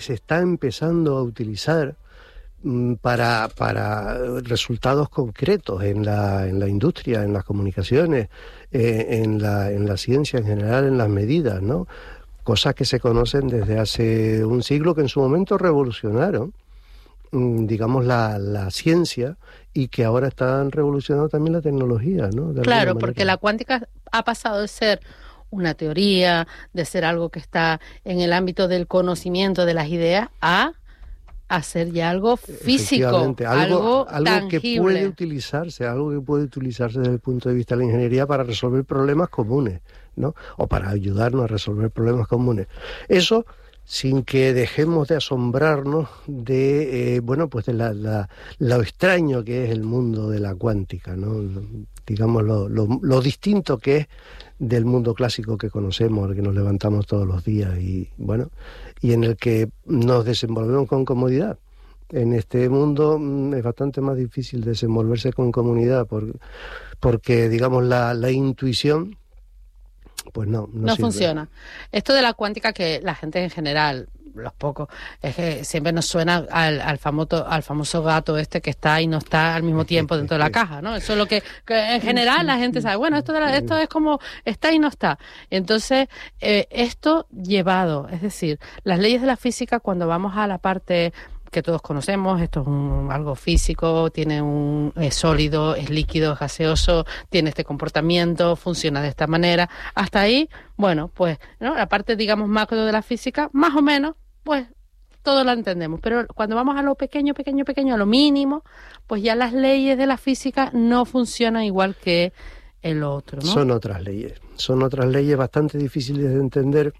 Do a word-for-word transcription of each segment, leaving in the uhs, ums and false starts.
se está empezando a utilizar para, para resultados concretos en la, en la industria, en las comunicaciones, eh, en, la, en la ciencia en general, en las medidas, ¿no? Cosas que se conocen desde hace un siglo que en su momento revolucionaron, digamos, la, la ciencia y que ahora están revolucionando también la tecnología, ¿no? De claro, porque la cuántica ha pasado de ser una teoría, de ser algo que está en el ámbito del conocimiento de las ideas, a hacer ya algo físico, algo, algo, algo tangible. que puede utilizarse, algo que puede utilizarse desde el punto de vista de la ingeniería para resolver problemas comunes, ¿no? O para ayudarnos a resolver problemas comunes. Eso sin que dejemos de asombrarnos de, eh, bueno, pues de la, la, lo extraño que es el mundo de la cuántica, ¿no? Digamos, lo, lo, lo distinto que es del mundo clásico que conocemos, al que nos levantamos todos los días y, bueno, y en el que nos desenvolvemos con comodidad. En este mundo mm, es bastante más difícil desenvolverse con comodidad porque, porque digamos, la, la intuición pues no, no, no sirve. funciona. Esto de la cuántica, que la gente en general, los pocos, es que siempre nos suena al, al famoso al famoso gato este que está y no está al mismo tiempo dentro de la caja, ¿no? Eso es lo que, que en general la gente sabe. Bueno, esto de la, esto es como está y no está. Entonces, eh, esto llevado, es decir, las leyes de la física, cuando vamos a la parte que todos conocemos, esto es un, algo físico, tiene un es sólido, es líquido, es gaseoso, tiene este comportamiento, funciona de esta manera. Hasta ahí, bueno, pues, ¿no? La parte, digamos, macro de la física, más o menos, pues, todos la entendemos. Pero cuando vamos a lo pequeño, pequeño, pequeño, a lo mínimo, pues ya las leyes de la física no funcionan igual que el otro, ¿no? Son otras leyes, son otras leyes bastante difíciles de entender.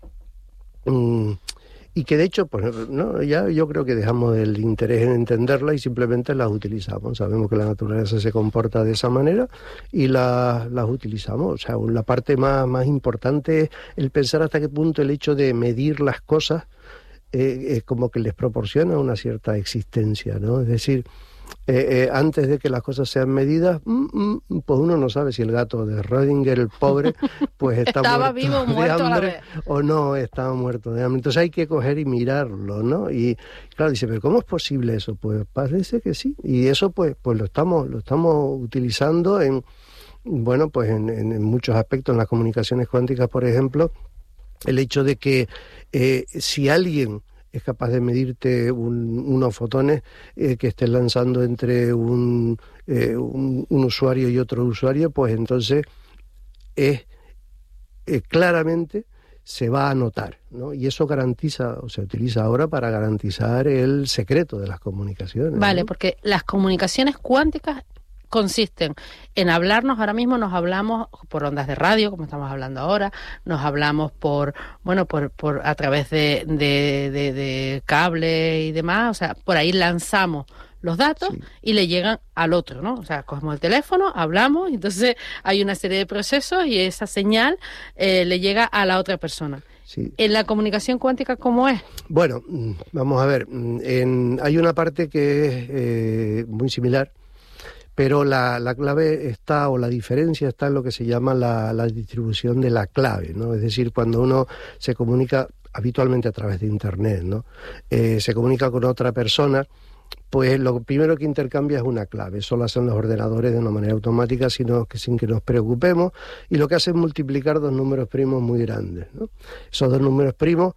Mmm, Y que de hecho, pues no, ya yo creo que dejamos el interés en entenderla y simplemente las utilizamos. Sabemos que la naturaleza se comporta de esa manera y la, las utilizamos. O sea, la parte más, más importante es el pensar hasta qué punto el hecho de medir las cosas eh, es como que les proporciona una cierta existencia, ¿no? Es decir, Eh, eh, antes de que las cosas sean medidas, mm, mm, pues uno no sabe si el gato de Schrödinger, el pobre, pues está estaba muerto vivo o de muerto hambre, a la vez. o no estaba muerto de hambre. Entonces hay que coger y mirarlo, ¿no? Y claro, dice, pero ¿cómo es posible eso? Pues parece que sí. Y eso pues, pues lo estamos, lo estamos utilizando en, bueno, pues en, en, en muchos aspectos, en las comunicaciones cuánticas, por ejemplo, el hecho de que eh, si alguien es capaz de medirte un, unos fotones eh, que estés lanzando entre un, eh, un, un usuario y otro usuario, pues entonces es eh, claramente se va a notar, ¿no? Y eso garantiza, o se utiliza ahora para garantizar el secreto de las comunicaciones. Vale, ¿no? porque las comunicaciones cuánticas consisten en hablarnos, ahora mismo nos hablamos por ondas de radio, como estamos hablando ahora, nos hablamos por, bueno, por, por a través de, de, de, de cable y demás, o sea, por ahí lanzamos los datos sí. y le llegan al otro, ¿no? O sea, cogemos el teléfono, hablamos, y entonces hay una serie de procesos y esa señal eh, le llega a la otra persona. Sí. ¿En la comunicación cuántica cómo es? Bueno, vamos a ver, en, hay una parte que es eh, muy similar, pero la, la clave está, o la diferencia está en lo que se llama la, la distribución de la clave, ¿no? Es decir, cuando uno se comunica habitualmente a través de Internet, ¿no? Eh, se comunica con otra persona, pues lo primero que intercambia es una clave. Eso lo hacen los ordenadores de una manera automática, sino que sin que nos preocupemos, y lo que hace es multiplicar dos números primos muy grandes, ¿no? Esos dos números primos,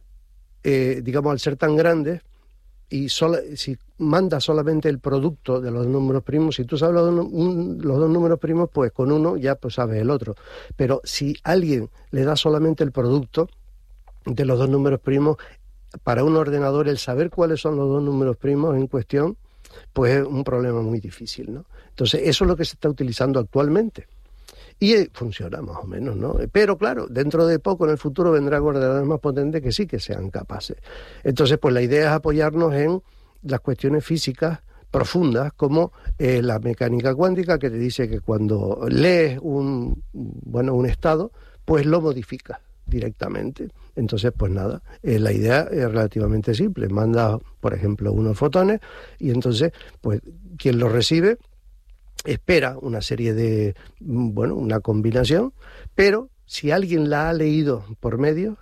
eh, digamos, al ser tan grandes, y sola, si manda solamente el producto de los números primos, si tú sabes los, un, los dos números primos, pues con uno ya pues sabes el otro. Pero si alguien le da solamente el producto de los dos números primos, para un ordenador el saber cuáles son los dos números primos en cuestión, pues es un problema muy difícil, ¿no? Entonces eso es lo que se está utilizando actualmente. Y funciona más o menos, ¿no? Pero claro, dentro de poco, en el futuro, vendrán ordenadores más potentes que sí que sean capaces. Entonces, pues la idea es apoyarnos en las cuestiones físicas profundas, como eh, la mecánica cuántica, que te dice que cuando lees un, bueno, un estado, pues lo modificas directamente. Entonces, pues nada, eh, la idea es relativamente simple. Manda, por ejemplo, unos fotones y entonces, pues, quien los recibe espera una serie de, bueno, una combinación, pero si alguien la ha leído por medio,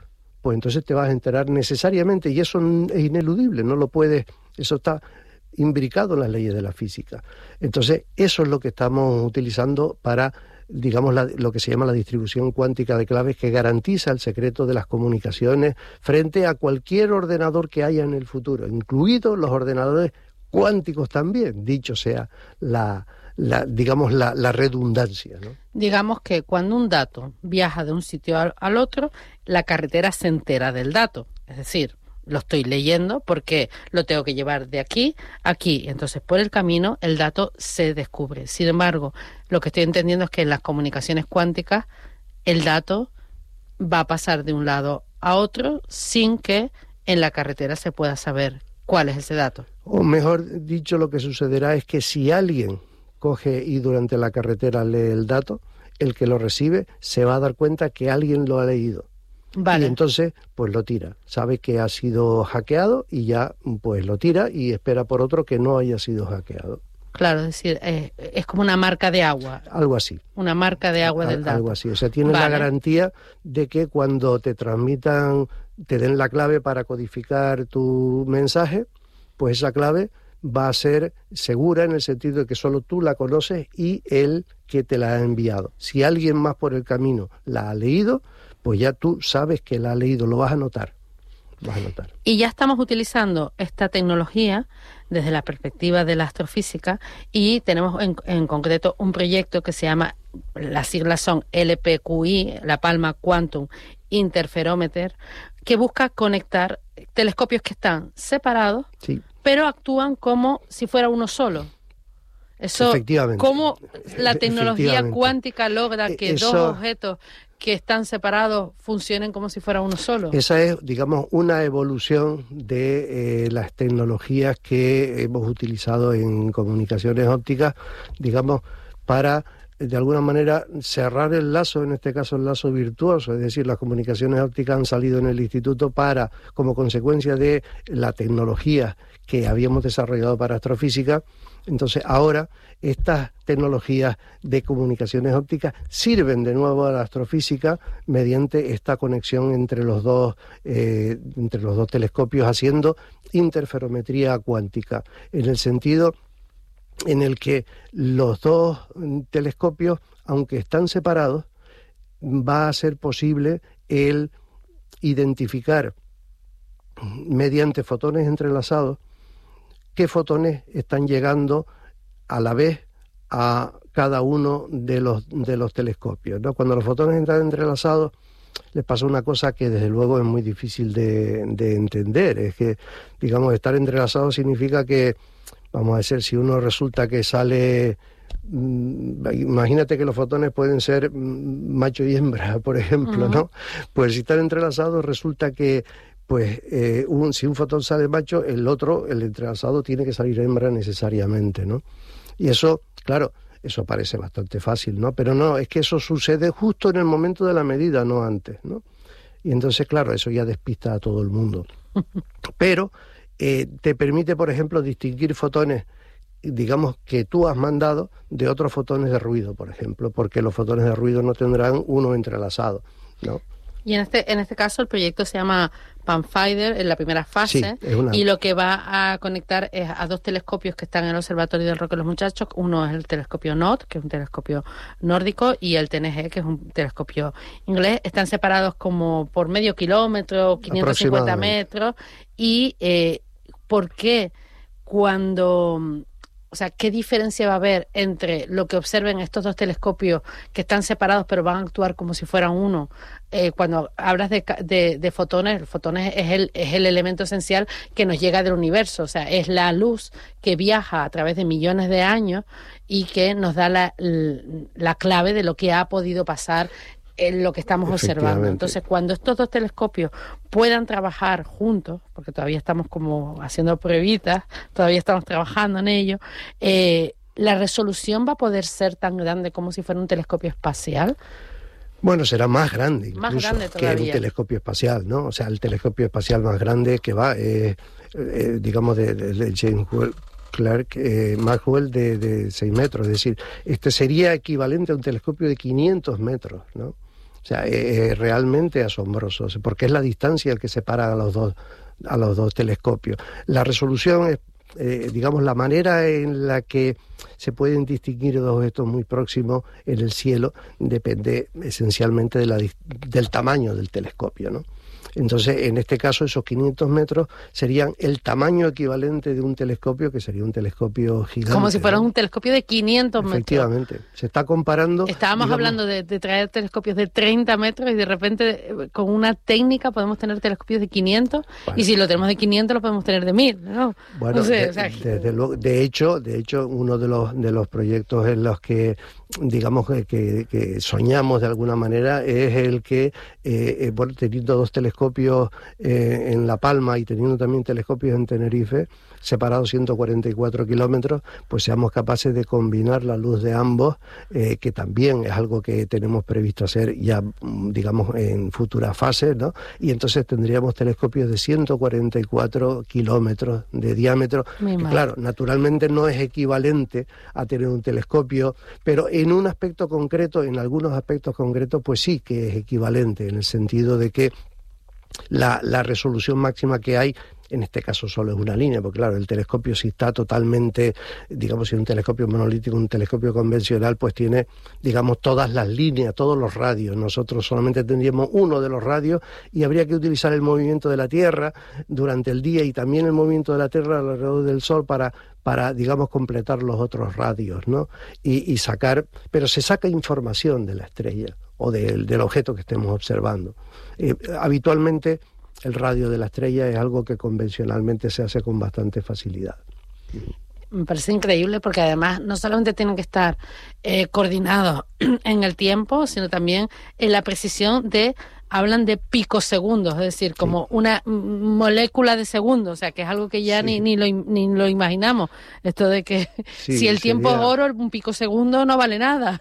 pues entonces te vas a enterar necesariamente, y eso es ineludible, no lo puedes, eso está imbricado en las leyes de la física. Entonces, eso es lo que estamos utilizando para, digamos, la, lo que se llama la distribución cuántica de claves, que garantiza el secreto de las comunicaciones frente a cualquier ordenador que haya en el futuro, incluidos los ordenadores cuánticos también, dicho sea la, la digamos, la, la redundancia, ¿no? Digamos que cuando un dato viaja de un sitio al, al otro, la carretera se entera del dato. Es decir, lo estoy leyendo porque lo tengo que llevar de aquí a aquí. Entonces, por el camino, el dato se descubre. Sin embargo, lo que estoy entendiendo es que en las comunicaciones cuánticas, el dato va a pasar de un lado a otro sin que en la carretera se pueda saber cuál es ese dato. O mejor dicho, lo que sucederá es que si alguien coge y durante la carretera lee el dato, el que lo recibe se va a dar cuenta que alguien lo ha leído. Vale. Y entonces, pues lo tira. Sabe que ha sido hackeado y ya, pues lo tira y espera por otro que no haya sido hackeado. Claro, es decir, eh, es como una marca de agua. Algo así. Una marca de agua del dato. Algo así. O sea, tienes vale. la garantía de que cuando te transmitan, te den la clave para codificar tu mensaje, pues esa clave va a ser segura en el sentido de que solo tú la conoces y él que te la ha enviado. Si alguien más por el camino la ha leído, pues ya tú sabes que la ha leído, lo vas a notar. Vas a notar. Y ya estamos utilizando esta tecnología desde la perspectiva de la astrofísica y tenemos en, en concreto un proyecto que se llama, las siglas son L P Q I, La Palma Quantum Interferometer, que busca conectar telescopios que están separados, sí, pero actúan como si fuera uno solo. Eso, ¿cómo la tecnología cuántica logra que Eso, dos objetos que están separados funcionen como si fuera uno solo? Esa es, digamos, una evolución de eh, las tecnologías que hemos utilizado en comunicaciones ópticas, digamos, para de alguna manera cerrar el lazo, en este caso el lazo virtuoso, es decir, las comunicaciones ópticas han salido en el instituto para, como consecuencia de la tecnología que habíamos desarrollado para astrofísica. Entonces ahora estas tecnologías de comunicaciones ópticas sirven de nuevo a la astrofísica mediante esta conexión entre los dos, eh, entre los dos telescopios, haciendo interferometría cuántica, en el sentido en el que los dos telescopios, aunque están separados, va a ser posible el identificar mediante fotones entrelazados qué fotones están llegando a la vez a cada uno de los, de los telescopios, ¿no? Cuando los fotones están entrelazados, les pasa una cosa que desde luego es muy difícil de, de entender. Es que, digamos, estar entrelazados significa que, vamos a decir, si uno resulta que sale, mmm, imagínate que los fotones pueden ser macho y hembra, por ejemplo, uh-huh. ¿no? Pues si están entrelazados resulta que pues eh, un, si un fotón sale macho, el otro, el entrelazado, tiene que salir hembra necesariamente, ¿no? Y eso, claro, eso parece bastante fácil, ¿no? Pero no, es que eso sucede justo en el momento de la medida, no antes, ¿no? Y entonces, claro, eso ya despista a todo el mundo. Pero eh, te permite, por ejemplo, distinguir fotones, digamos, que tú has mandado de otros fotones de ruido, por ejemplo, porque los fotones de ruido no tendrán uno entrelazado, ¿no? Y en este en este caso el proyecto se llama Panfinder en la primera fase, sí, una... y lo que va a conectar es a dos telescopios que están en el Observatorio del Roque de los Muchachos. Uno es el telescopio N O T, que es un telescopio nórdico, y el T N G, que es un telescopio inglés. Están separados como por medio kilómetro, quinientos cincuenta metros. Y eh, ¿por qué cuando... O sea, ¿qué diferencia va a haber entre lo que observen estos dos telescopios que están separados pero van a actuar como si fueran uno? Eh, cuando hablas de, de, de fotones, el fotones es el, es el elemento esencial que nos llega del universo. O sea, es la luz que viaja a través de millones de años y que nos da la, la clave de lo que ha podido pasar en lo que estamos observando. Entonces, cuando estos dos telescopios puedan trabajar juntos, porque todavía estamos como haciendo pruebitas, todavía estamos trabajando en ello, eh, ¿la resolución va a poder ser tan grande como si fuera un telescopio espacial? Bueno, será más grande incluso más grande que un telescopio espacial, ¿no? O sea, el telescopio espacial más grande que va, eh, eh, digamos, de, de, de James Webb Clark eh, Maxwell de, de seis metros. Es decir, este sería equivalente a un telescopio de quinientos metros, ¿no? O sea, es realmente asombroso, porque es la distancia el que separa a los dos, a los dos telescopios. La resolución es, eh, digamos, la manera en la que se pueden distinguir dos objetos muy próximos en el cielo depende esencialmente de la, del tamaño del telescopio, ¿no? Entonces, en este caso, esos quinientos metros serían el tamaño equivalente de un telescopio, que sería un telescopio gigante. Como si fuera, ¿no?, un telescopio de quinientos metros. Efectivamente. Se está comparando... Estábamos digamos, hablando de, de traer telescopios de treinta metros y de repente, con una técnica, podemos tener telescopios de quinientos, bueno, y si lo tenemos de quinientos, lo podemos tener de mil, ¿no? Bueno, no sé, de, o sea, desde luego, de hecho, de hecho, uno de los, de los proyectos en los que, digamos, que, que, que soñamos de alguna manera es el que, eh, bueno, teniendo dos telescopios eh, en La Palma y teniendo también telescopios en Tenerife, separados ciento cuarenta y cuatro kilómetros, pues seamos capaces de combinar la luz de ambos, eh, que también es algo que tenemos previsto hacer ya, digamos, en futuras fases, ¿no? Y entonces tendríamos telescopios de ciento cuarenta y cuatro kilómetros de diámetro, que, claro, naturalmente no es equivalente a tener un telescopio, pero en un aspecto concreto, en algunos aspectos concretos, pues sí que es equivalente, en el sentido de que La, la resolución máxima que hay, en este caso solo es una línea, porque claro, el telescopio si está totalmente, digamos, si un telescopio monolítico, un telescopio convencional, pues tiene, digamos, todas las líneas, todos los radios. Nosotros solamente tendríamos uno de los radios y habría que utilizar el movimiento de la Tierra durante el día y también el movimiento de la Tierra alrededor del Sol para, para digamos, completar los otros radios, ¿no? Y, y sacar, pero se saca información de la estrella o del, del objeto que estemos observando. Eh, habitualmente el radio de la estrella es algo que convencionalmente se hace con bastante facilidad. Me parece increíble porque además no solamente tienen que estar eh, coordinados en el tiempo, sino también en la precisión de, hablan de picosegundos, es decir, como sí. una molécula de segundo, o sea, que es algo que ya sí. ni, ni, lo, ni lo imaginamos. Esto de que sí, si el tiempo sería... es oro, un picosegundo no vale nada.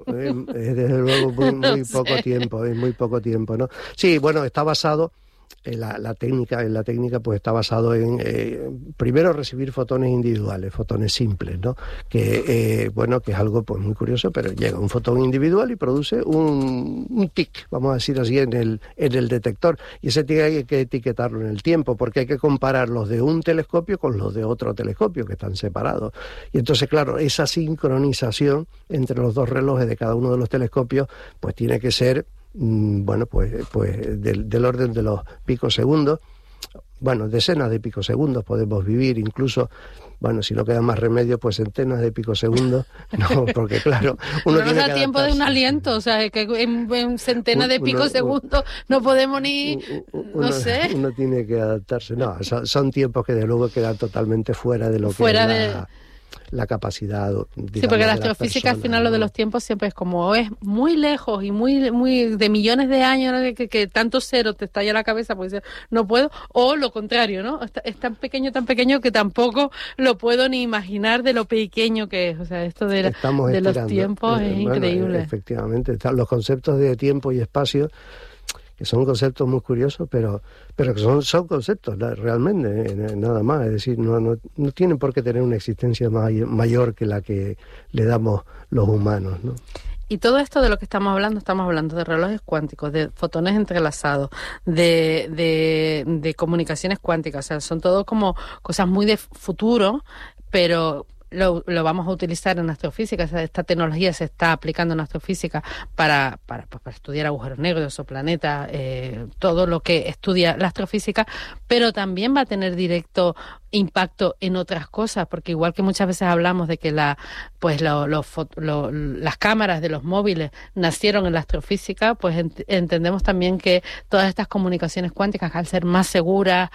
Es desde luego muy, muy no poco sé. tiempo, es muy poco tiempo, ¿no? Sí, bueno, está basado en la, la técnica, en la técnica pues está basado en eh, primero recibir fotones individuales, fotones simples, ¿no? Que eh, bueno, que es algo pues muy curioso, pero llega un fotón individual y produce un, un tic, vamos a decir así, en el en el detector, y ese tic hay que etiquetarlo en el tiempo, porque hay que comparar los de un telescopio con los de otro telescopio que están separados. Y entonces, claro, esa sincronización entre los dos relojes de cada uno de los telescopios pues tiene que ser bueno, pues, pues del, del orden de los picosegundos. Bueno, decenas de picosegundos podemos vivir, incluso, bueno, si no queda más remedio, pues centenas de picosegundos, no, porque claro, uno no tiene nos da que tiempo de un aliento, o sea, que en, en centenas de picosegundos no podemos ni, uno, no sé. Uno tiene que adaptarse, no, son, son tiempos que de luego quedan totalmente fuera de lo fuera que es de... la... la capacidad, digamos, sí, porque la de astrofísica personas, al final, ¿no?, lo de los tiempos siempre es como es muy lejos y muy muy de millones de años, ¿no?, que, que tanto cero te estalla la cabeza porque no puedo, o lo contrario, ¿no? Es, es tan pequeño, tan pequeño que tampoco lo puedo ni imaginar de lo pequeño que es. O sea, esto de, la, de los tiempos eh, es bueno, increíble. Efectivamente, están los conceptos de tiempo y espacio, que son conceptos muy curiosos, pero pero que son, son conceptos realmente, eh, nada más. Es decir, no, no, no tienen por qué tener una existencia may, mayor que la que le damos los humanos, ¿no? Y todo esto de lo que estamos hablando, estamos hablando de relojes cuánticos, de fotones entrelazados, de, de, de comunicaciones cuánticas. O sea, son todo como cosas muy de futuro, pero... Lo, lo vamos a utilizar en astrofísica. Esta tecnología se está aplicando en astrofísica para, para, para estudiar agujeros negros o planetas, eh, todo lo que estudia la astrofísica, pero también va a tener directo impacto en otras cosas, porque igual que muchas veces hablamos de que la, pues lo, lo, lo, las cámaras de los móviles nacieron en la astrofísica, pues ent, entendemos también que todas estas comunicaciones cuánticas, al ser más seguras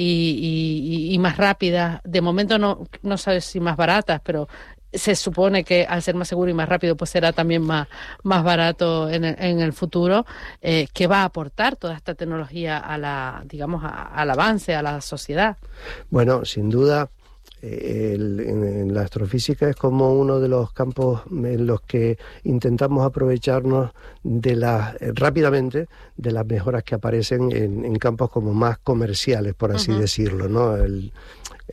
y, y, y más rápidas, de momento no, no sabes si más baratas, pero se supone que al ser más seguro y más rápido, pues será también más, más barato en el, en el futuro, eh, que va a aportar toda esta tecnología a la, digamos, a, al avance, a la sociedad. Bueno, sin duda, eh, el, en, en la astrofísica es como uno de los campos en los que intentamos aprovecharnos de las, eh, rápidamente de las mejoras que aparecen en, en campos como más comerciales, por así uh-huh. decirlo, ¿no? El,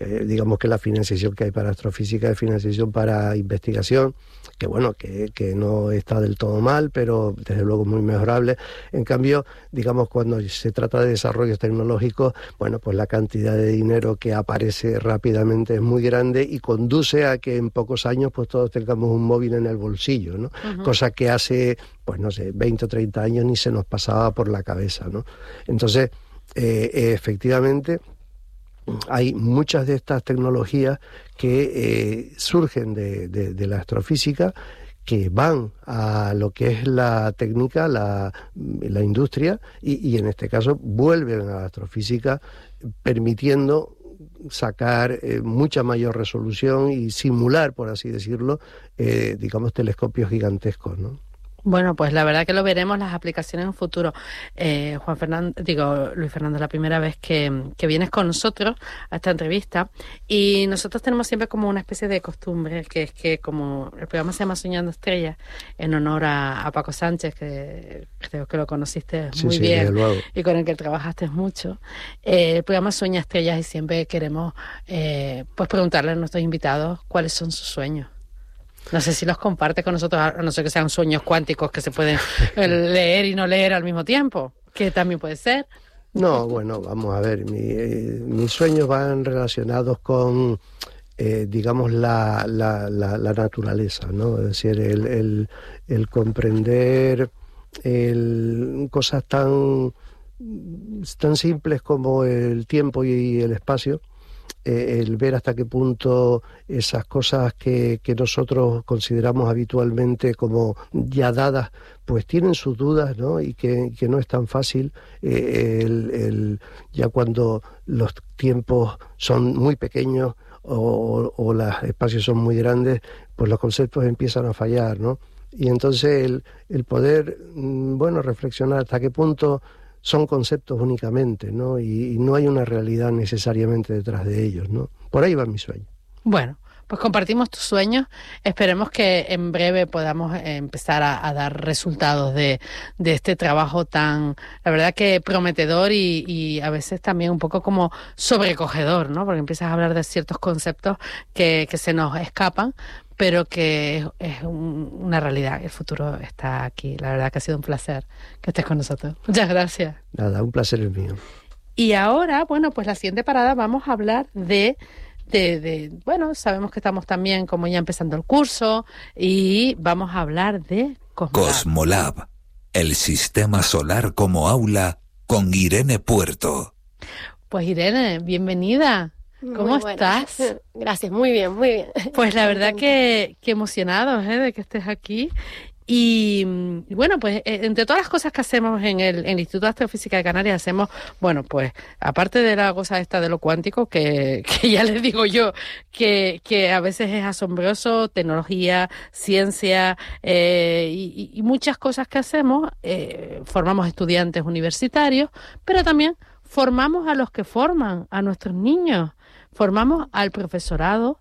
eh, digamos que la financiación que hay para astrofísica es financiación para investigación, que bueno, que, que no está del todo mal, pero desde luego muy mejorable. En cambio, digamos, cuando se trata de desarrollos tecnológicos, bueno, pues la cantidad de dinero que aparece rápidamente es muy grande y conduce a que en pocos años pues todos tengamos un móvil en el bolsillo, ¿no? Uh-huh. Cosa que hace, pues no sé, veinte o treinta años ni se nos pasaba por la cabeza, ¿no? Entonces, eh, eh, efectivamente, hay muchas de estas tecnologías que eh, surgen de, de, de la astrofísica, que van a lo que es la técnica, la, la industria, y, y en este caso vuelven a la astrofísica, permitiendo sacar eh, mucha mayor resolución y simular, por así decirlo, eh, digamos, telescopios gigantescos, ¿no? Bueno, pues la verdad que lo veremos las aplicaciones en un futuro. Eh, Juan Fernando, digo, Luis Fernando, es la primera vez que, que vienes con nosotros a esta entrevista y nosotros tenemos siempre como una especie de costumbre, que es que como el programa se llama Soñando Estrellas, en honor a, a Paco Sánchez, que creo que lo conociste sí, muy sí, bien luego. Y con el que trabajaste mucho. Eh, el programa Sueña Estrellas y siempre queremos eh, pues preguntarle a nuestros invitados cuáles son sus sueños. No sé si los comparte con nosotros, a no ser que sean sueños cuánticos que se pueden leer y no leer al mismo tiempo, que también puede ser. No, bueno, vamos a ver, mi, eh, mis sueños van relacionados con, eh, digamos, la, la, la, la naturaleza, ¿no? Es decir, el, el, el comprender el, cosas tan, tan simples como el tiempo y el espacio. Eh, el ver hasta qué punto esas cosas que, que nosotros consideramos habitualmente como ya dadas, pues tienen sus dudas, ¿no? Y que, que no es tan fácil, eh, el, el, ya cuando los tiempos son muy pequeños o, o los espacios son muy grandes, pues los conceptos empiezan a fallar, ¿no? Y entonces el, el poder, bueno, reflexionar hasta qué punto son conceptos únicamente, ¿no? Y, y no hay una realidad necesariamente detrás de ellos, ¿no? Por ahí va mi sueño. Bueno, pues compartimos tus sueños. Esperemos que en breve podamos empezar a, a dar resultados de, de este trabajo tan, la verdad que prometedor y, y a veces también un poco como sobrecogedor, ¿no? Porque empiezas a hablar de ciertos conceptos que, que se nos escapan, pero que es, es un, una realidad. El futuro está aquí. La verdad que ha sido un placer que estés con nosotros. Muchas gracias. Nada, un placer es mío. Y ahora, bueno, pues la siguiente parada vamos a hablar de, de, de, bueno, sabemos que estamos también como ya empezando el curso y vamos a hablar de Cosmolab. Cosmolab, el sistema solar como aula con Irene Puerto. Pues Irene, bienvenida. ¿Cómo muy estás? Buena. Gracias, muy bien, muy bien. Pues la verdad que, que emocionados, ¿eh? De que estés aquí. Y, y bueno, pues eh, entre todas las cosas que hacemos en el, en el Instituto de Astrofísica de Canarias, hacemos, bueno, pues aparte de la cosa esta de lo cuántico, que, que ya les digo yo, que, que a veces es asombroso, tecnología, ciencia eh, y, y muchas cosas que hacemos, eh, formamos estudiantes universitarios, pero también formamos a los que forman, a nuestros niños. Formamos al profesorado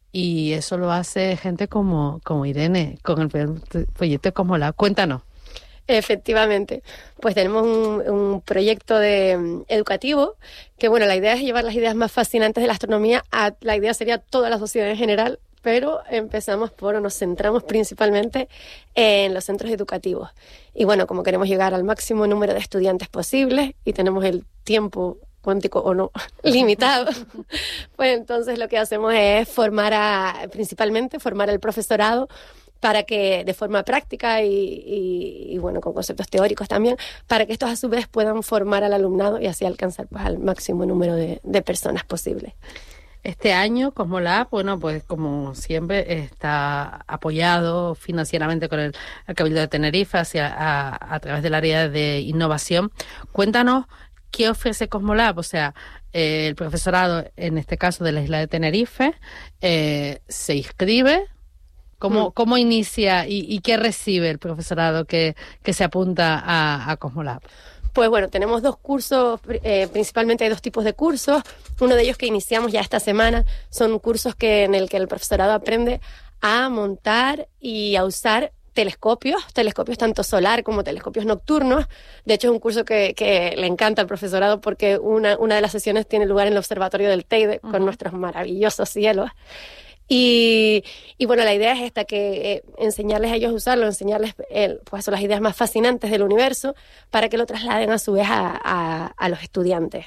y eso lo hace gente como, como Irene, con el proyecto Cosmolab. Cuéntanos. Efectivamente, pues tenemos un, un proyecto de um, educativo que, bueno, la idea es llevar las ideas más fascinantes de la astronomía a, la idea sería toda la sociedad en general, pero empezamos por, o nos centramos principalmente en los centros educativos. Y bueno, como queremos llegar al máximo número de estudiantes posible y tenemos el tiempo cuántico o no limitado, pues entonces lo que hacemos es formar a, principalmente formar al profesorado para que de forma práctica y, y, y bueno, con conceptos teóricos también, para que estos a su vez puedan formar al alumnado y así alcanzar pues al máximo número de, de personas posible. Este año Cosmolab, bueno, pues como siempre está apoyado financieramente con el, el Cabildo de Tenerife hacia, a, a través del área de innovación. Cuéntanos qué ofrece Cosmolab, o sea, eh, el profesorado, en este caso de la isla de Tenerife, eh, se inscribe. ¿Cómo, mm. ¿Cómo inicia y, y qué recibe el profesorado que, que se apunta a, a Cosmolab? Pues bueno, tenemos dos cursos, eh, principalmente hay dos tipos de cursos. Uno de ellos que iniciamos ya esta semana son cursos que en el que el profesorado aprende a montar y a usar telescopios, telescopios tanto solar como telescopios nocturnos. De hecho, es un curso que, que le encanta al profesorado porque una, una de las sesiones tiene lugar en el observatorio del Teide, uh-huh, con nuestros maravillosos cielos. Y, y bueno, la idea es esta, que eh, enseñarles a ellos a usarlo, enseñarles el, pues eso, las ideas más fascinantes del universo para que lo trasladen a su vez a, a, a los estudiantes.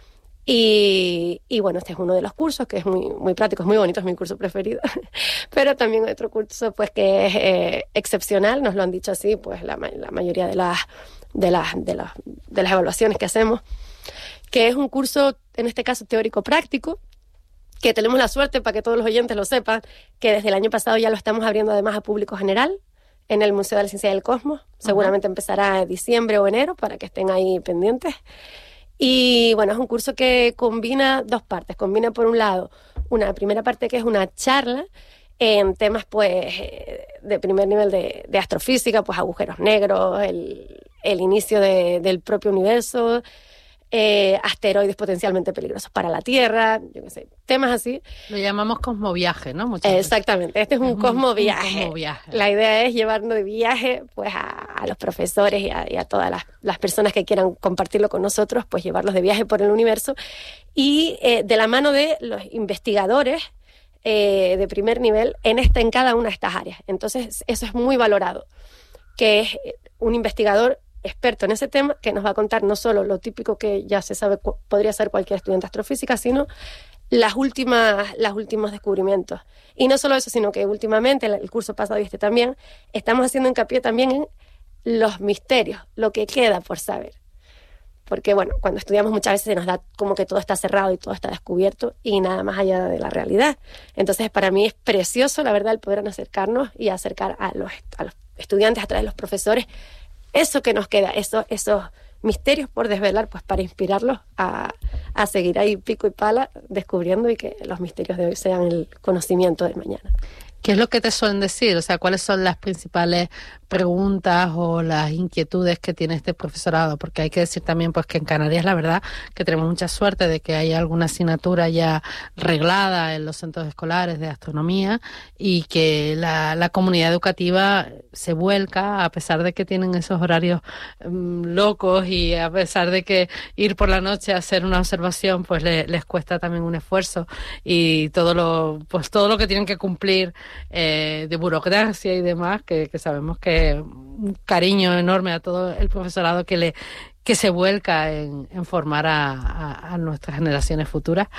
Y, y bueno, este es uno de los cursos que es muy, muy práctico, es muy bonito, es mi curso preferido. Pero también otro curso pues que es eh, excepcional, nos lo han dicho así, pues la, la mayoría de las, de, las, de, las, de las evaluaciones que hacemos, que es un curso, en este caso teórico-práctico, que tenemos la suerte, para que todos los oyentes lo sepan, que desde el año pasado ya lo estamos abriendo además a público general en el Museo de la Ciencia del Cosmos. Seguramente uh-huh. empezará en diciembre o enero para que estén ahí pendientes. Y bueno, es un curso que combina dos partes. Combina por un lado una primera parte que es una charla en temas pues de primer nivel de, de astrofísica, pues agujeros negros, el, el inicio de, del propio universo, Eh, asteroides potencialmente peligrosos para la Tierra, yo qué sé, temas así. Lo llamamos cosmoviaje, ¿no? Muchas Exactamente, este es un, es cosmoviaje. un cosmoviaje. La idea es llevarnos de viaje pues a, a los profesores y a, y a todas las, las personas que quieran compartirlo con nosotros, pues llevarlos de viaje por el universo y eh, de la mano de los investigadores eh, de primer nivel en, esta, en cada una de estas áreas. Entonces eso es muy valorado, que es un investigador experto en ese tema, que nos va a contar no solo lo típico que ya se sabe, podría ser cualquier estudiante de astrofísica, sino las últimas, los últimos descubrimientos. Y no solo eso, sino que últimamente, el curso pasado y este también, estamos haciendo hincapié también en los misterios, lo que queda por saber. Porque, bueno, cuando estudiamos muchas veces se nos da como que todo está cerrado y todo está descubierto y nada más allá de la realidad. Entonces, para mí es precioso, la verdad, el poder acercarnos y acercar a los, a los estudiantes a través de los profesores eso que nos queda, eso, esos misterios por desvelar, pues para inspirarlos a, a seguir ahí pico y pala descubriendo y que los misterios de hoy sean el conocimiento del mañana. ¿Qué es lo que te suelen decir? O sea, ¿cuáles son las principales preguntas o las inquietudes que tiene este profesorado? Porque hay que decir también pues que en Canarias la verdad que tenemos mucha suerte de que hay alguna asignatura ya reglada en los centros escolares de astronomía y que la, la comunidad educativa se vuelca a pesar de que tienen esos horarios um, locos y a pesar de que ir por la noche a hacer una observación pues le, les cuesta también un esfuerzo y todo lo pues todo lo que tienen que cumplir eh, de burocracia y demás que, que sabemos que un cariño enorme a todo el profesorado que le que se vuelca en, en formar a, a, a nuestras generaciones futuras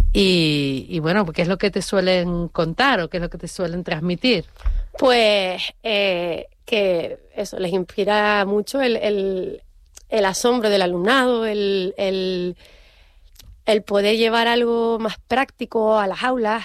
y, y bueno, ¿qué es lo que te suelen contar o qué es lo que te suelen transmitir? Pues eh, que eso les inspira mucho el, el, el asombro del alumnado, el, el, el poder llevar algo más práctico a las aulas.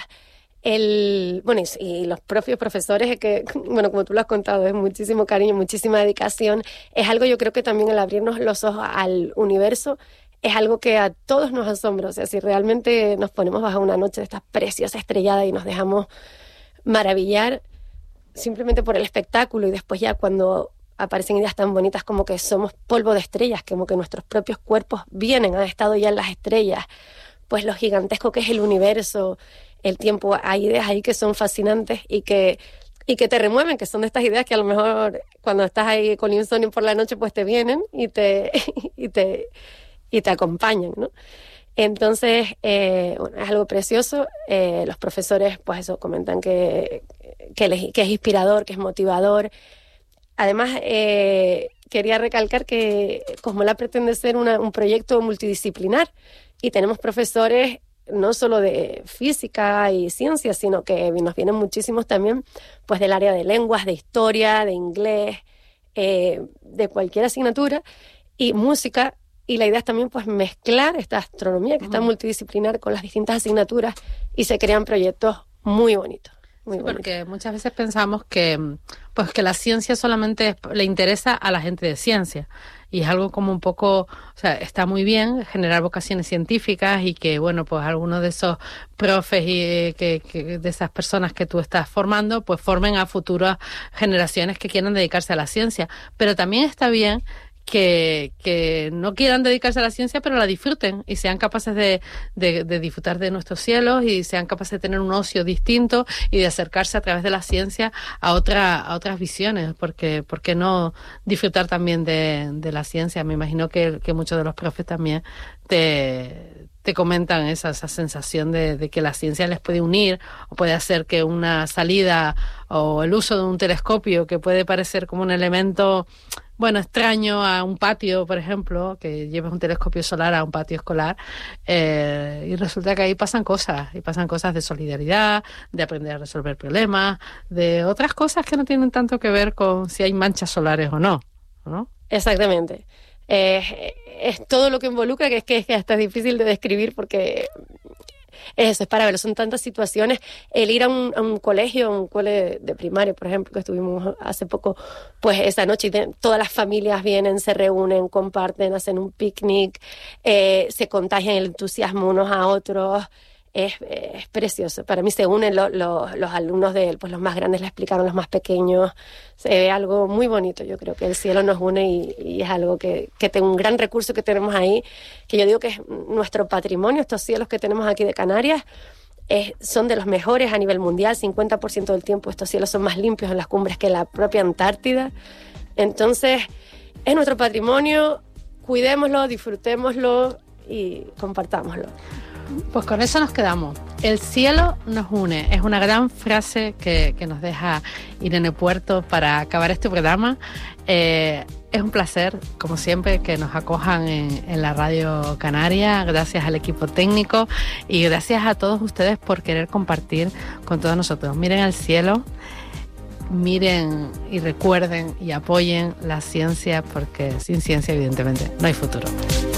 El, bueno, y, y los propios profesores, que, bueno, como tú lo has contado, es muchísimo cariño, muchísima dedicación. Es algo, yo creo que también el abrirnos los ojos al universo es algo que a todos nos asombra. O sea, si realmente nos ponemos bajo una noche de esta preciosa estrellada y nos dejamos maravillar simplemente por el espectáculo y después ya cuando aparecen ideas tan bonitas como que somos polvo de estrellas, como que nuestros propios cuerpos vienen, han estado ya en las estrellas, pues lo gigantesco que es el universo, el tiempo, hay ideas ahí que son fascinantes y que, y que te remueven, que son de estas ideas que a lo mejor cuando estás ahí con insomnio por la noche pues te vienen y te, y te, y te acompañan, ¿no? Entonces, eh, bueno, es algo precioso. Eh, los profesores pues eso comentan que, que, les, que es inspirador, que es motivador. Además, eh, quería recalcar que Cosmolab pretende ser una, un proyecto multidisciplinar y tenemos profesores no solo de física y ciencias, sino que nos vienen muchísimos también pues del área de lenguas, de historia, de inglés, eh, de cualquier asignatura y música. Y la idea es también pues mezclar esta astronomía que está multidisciplinar con las distintas asignaturas y se crean proyectos muy bonitos. Muy sí, bonito. Porque muchas veces pensamos que pues que la ciencia solamente le interesa a la gente de ciencia y es algo como un poco, o sea, está muy bien generar vocaciones científicas y que, bueno, pues algunos de esos profes y que, que de esas personas que tú estás formando, pues formen a futuras generaciones que quieran dedicarse a la ciencia. Pero también está bien que, que no quieran dedicarse a la ciencia, pero la disfruten y sean capaces de, de, de disfrutar de nuestros cielos y sean capaces de tener un ocio distinto y de acercarse a través de la ciencia a, otra, a otras visiones, porque ¿por qué no disfrutar también de, de la ciencia? Me imagino que, que muchos de los profes también te... te comentan esa, esa sensación de, de que la ciencia les puede unir o puede hacer que una salida o el uso de un telescopio que puede parecer como un elemento, bueno, extraño a un patio, por ejemplo, que lleves un telescopio solar a un patio escolar, eh, y resulta que ahí pasan cosas, y pasan cosas de solidaridad, de aprender a resolver problemas, de otras cosas que no tienen tanto que ver con si hay manchas solares o no, ¿no? Exactamente. Eh, es todo lo que involucra que es que, es que hasta es difícil de describir porque es eso, es para verlo, son tantas situaciones. El ir a un, a un colegio, a un cole de primaria, por ejemplo, que estuvimos hace poco, pues esa noche todas las familias vienen, se reúnen, comparten, hacen un picnic, eh, se contagian el entusiasmo unos a otros. Es, es precioso. Para mí se unen lo, lo, los alumnos de él, pues los más grandes le explicaron a los más pequeños. Se ve algo muy bonito. Yo creo que el cielo nos une y, y es algo que, que tengo un gran recurso que tenemos ahí, que yo digo que es nuestro patrimonio. Estos cielos que tenemos aquí de Canarias es, son de los mejores a nivel mundial. cincuenta por ciento del tiempo estos cielos son más limpios en las cumbres que la propia Antártida. Entonces es nuestro patrimonio. Cuidémoslo, disfrutémoslo y compartámoslo. Pues con eso nos quedamos. El cielo nos une. Es una gran frase que, que nos deja Irene Puerto para acabar este programa. Eh, es un placer, como siempre, que nos acojan en, en la Radio Canaria. Gracias al equipo técnico y gracias a todos ustedes por querer compartir con todos nosotros. Miren al cielo, miren y recuerden y apoyen la ciencia, porque sin ciencia, evidentemente, no hay futuro.